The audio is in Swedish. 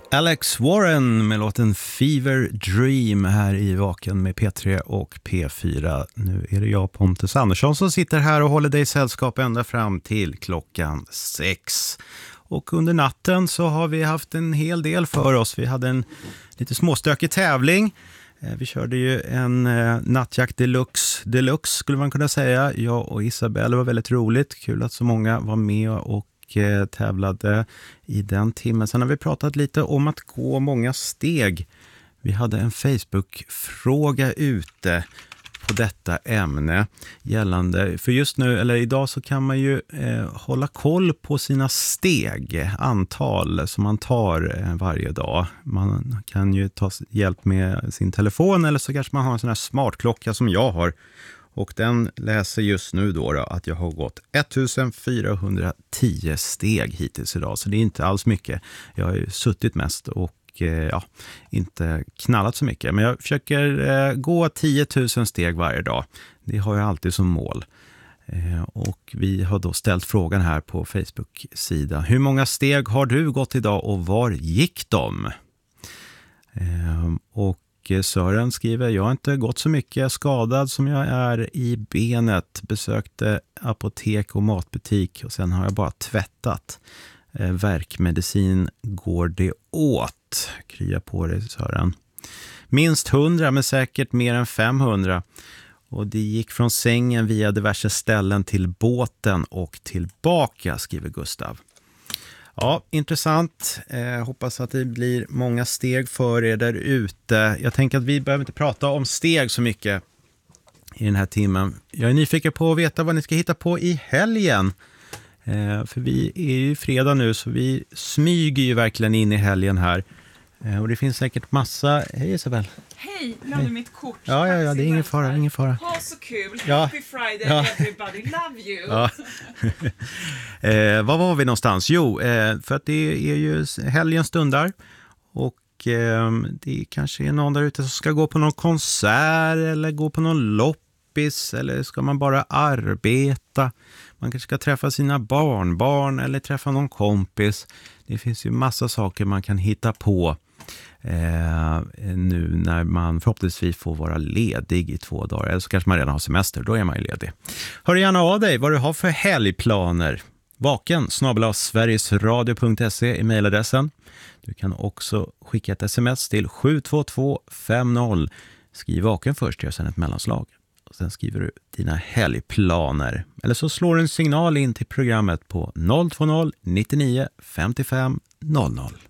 Alex Warren med låten Fever Dream här i Vaken med P3 och P4. Nu är det jag, Pontus Andersson, som sitter här och håller dig sällskap ända fram till klockan 6. Och under natten så har vi haft en hel del för oss. Vi hade en lite småstökig tävling. Vi körde ju en nattjakt deluxe skulle man kunna säga. Jag och Isabelle, var väldigt roligt. Kul att så många var med och tävlade i den timmen. Sen har vi pratat lite om att gå många steg. Vi hade en Facebook-fråga ute på detta ämne gällande, för just nu eller idag så kan man ju hålla koll på sina steg, antal som man tar varje dag. Man kan ju ta hjälp med sin telefon eller så kanske man har en sån här smartklocka som jag har. Och den läser just nu då att jag har gått 1410 steg hittills idag. Så det är inte alls mycket. Jag har ju suttit mest och inte knallat så mycket. Men jag försöker gå 10 000 steg varje dag. Det har jag alltid som mål. Och vi har då ställt frågan här på Facebook-sida. Hur många steg har du gått idag och var gick de? Och Sören skriver, jag har inte gått så mycket, skadad som jag är i benet, besökte apotek och matbutik och sen har jag bara tvättat. Värkmedicin går det åt, krya på dig Sören. Minst 100 men säkert mer än 500 och det gick från sängen via diverse ställen till båten och tillbaka, skriver Gustav. Ja, intressant. Hoppas att det blir många steg för er där ute. Jag tänker att vi behöver inte prata om steg så mycket i den här timmen. Jag är nyfiken på att veta vad ni ska hitta på i helgen. För vi är ju fredag nu så vi smyger ju verkligen in i helgen här. Och det finns säkert massa... Hej Isabel. Hej, lämna mitt kort. Ja, det är ingen fara. Ha så kul. Ja. Happy Friday, everybody. Love you. Ja. Var var vi någonstans? Jo, för att det är ju helgen stundar. Och det kanske är någon där ute som ska gå på någon konsert eller gå på någon loppis. Eller ska man bara arbeta? Man kanske ska träffa sina barnbarn eller träffa någon kompis. Det finns ju massa saker man kan hitta på nu när man förhoppningsvis får vara ledig i 2 dagar. Eller så kanske man redan har semester, då är man ju ledig. Hör gärna av dig vad du har för helgplaner. vaken@sverigesradio.se i mejladressen. Du kan också skicka ett sms till 72250. Skriv vaken först, gör sen ett mellanslag. Och sen skriver du dina helgplaner. Eller så slår du en signal in till programmet på 020 99 55 00.